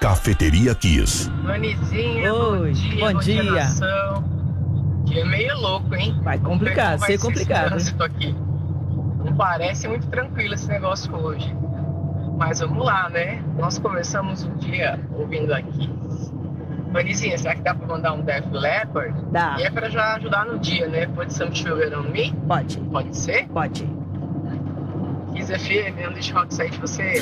Cafeteria Kiss. Manizinha, Oi, bom dia. Nação. Que é meio louco, hein? Vai complicar, Vai ser ser complicado. esse trânsito aqui. Não parece muito tranquilo esse negócio hoje. Mas vamos lá, né? Nós começamos o dia ouvindo aqui. Manizinha, será que dá pra mandar um Def Leppard? Dá. E é pra já ajudar no dia, né? Pode ser um Sugar on Me? Pode, Pode ser? pode. Kiss FM, não deixa o rock sair de você.